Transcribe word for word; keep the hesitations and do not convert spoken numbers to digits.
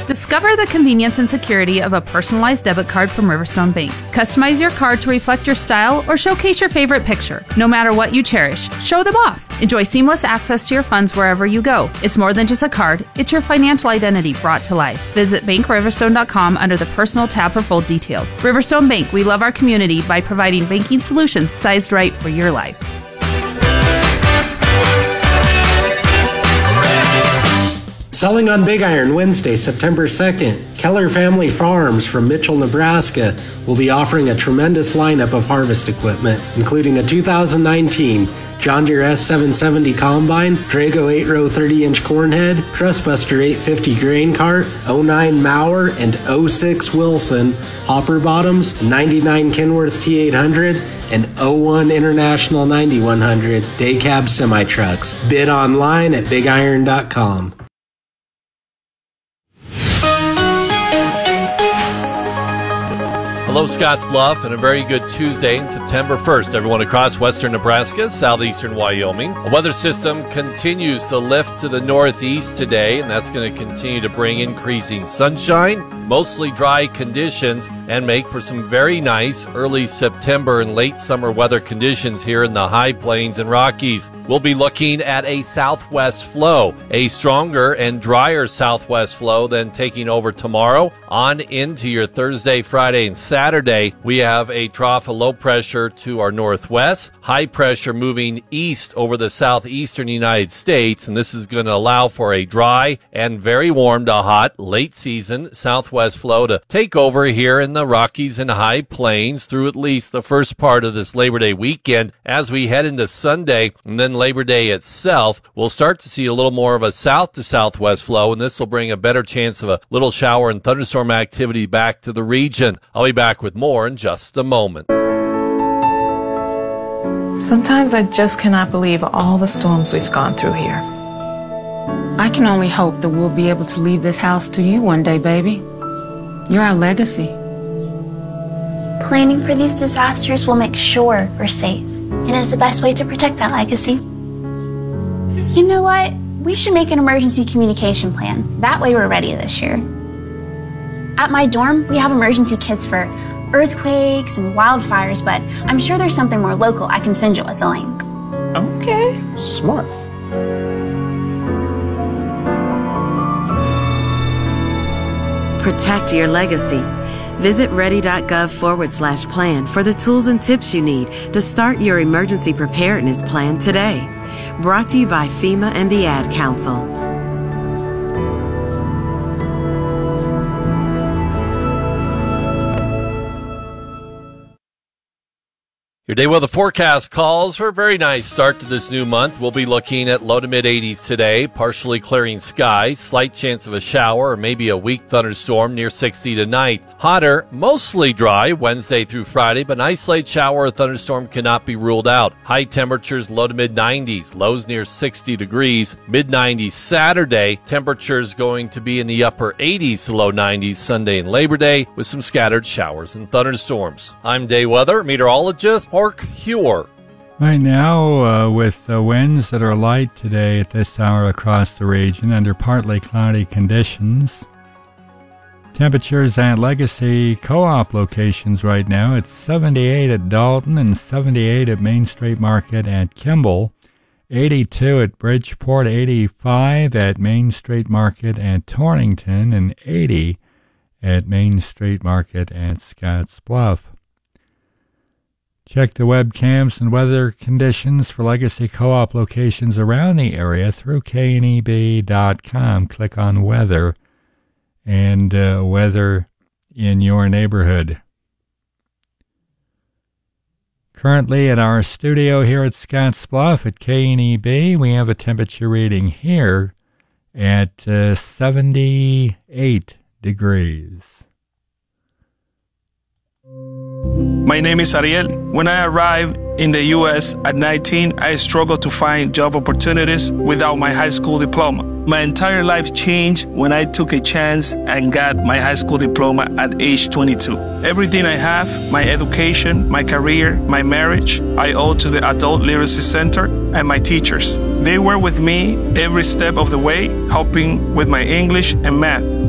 Discover the convenience and security of a personalized debit card from Riverstone Bank. Customize your card to reflect your style or showcase your favorite picture. No matter what you cherish, show them off. Enjoy seamless access to your funds wherever you go. It's more than just a card, it's your financial identity brought to life. Visit bank riverstone dot com under the Personal tab for full details. Riverstone Bank, we love our community by providing banking solutions sized right for your life. Selling on Big Iron Wednesday, September second, Keller Family Farms from Mitchell, Nebraska will be offering a tremendous lineup of harvest equipment, including a two thousand nineteen John Deere S seven seventy Combine, Drago eight row thirty inch corn head, Trustbuster eight fifty grain cart, oh nine Mauer, and oh six Wilson hopper bottoms, ninety-nine Kenworth T eight hundred, and oh one International ninety-one hundred day cab semi-trucks. Bid online at big iron dot com. Hello, Scottsbluff, and a very good Tuesday, September first. Everyone across western Nebraska, southeastern Wyoming. A weather system continues to lift to the northeast today, and that's going to continue to bring increasing sunshine, mostly dry conditions, and make for some very nice early September and late summer weather conditions here in the high plains and Rockies. We'll be looking at a southwest flow, a stronger and drier southwest flow than taking over tomorrow on into your Thursday, Friday, and Saturday. Saturday, we have a trough of low pressure to our northwest, high pressure moving east over the southeastern United States, and this is going to allow for a dry and very warm to hot late season southwest flow to take over here in the Rockies and high plains through at least the first part of this Labor Day weekend. As we head into Sunday and then Labor Day itself, we'll start to see a little more of a south to southwest flow, and this will bring a better chance of a little shower and thunderstorm activity back to the region. I'll be back with more in just a moment. Sometimes I just cannot believe all the storms we've gone through here. I can only hope that we'll be able to leave this house to you one day, baby. You're our legacy. Planning for these disasters will make sure we're safe, and is the best way to protect that legacy. You know what? We should make an emergency communication plan. That way we're ready this year. At my dorm, we have emergency kits for earthquakes and wildfires, but I'm sure there's something more local I can send you with a link. Okay. Smart. Protect your legacy. Visit ready.gov forward slash plan for the tools and tips you need to start your emergency preparedness plan today. Brought to you by FEMA and the Ad Council. Your day weather forecast calls for a very nice start to this new month. We'll be looking at low to mid eighties today, partially clearing skies, slight chance of a shower or maybe a weak thunderstorm near sixty tonight. Hotter, mostly dry Wednesday through Friday, but an isolated shower or thunderstorm cannot be ruled out. High temperatures low to mid nineties, lows near sixty degrees. mid nineties Saturday, temperatures going to be in the upper eighties to low nineties Sunday and Labor Day with some scattered showers and thunderstorms. I'm day weather meteorologist Mark Huer. Right now, uh, with uh, winds that are light today at this hour across the region under partly cloudy conditions. Temperatures at Legacy Co-op locations right now, it's seventy-eight at Dalton and seventy-eight at Main Street Market at Kimball, eighty-two at Bridgeport, eighty-five at Main Street Market at Torrington, and eighty at Main Street Market at Scottsbluff. Check the webcams and weather conditions for Legacy Co-op locations around the area through K N E B dot com. Click on weather and uh, weather in your neighborhood. Currently at our studio here at Scottsbluff at K N E B, we have a temperature reading here at uh, seventy-eight degrees. My name is Ariel. When I arrived in the U S at nineteen, I struggled to find job opportunities without my high school diploma. My entire life changed when I took a chance and got my high school diploma at age twenty-two. Everything I have, my education, my career, my marriage, I owe to the Adult Literacy Center and my teachers. They were with me every step of the way, helping with my English and math.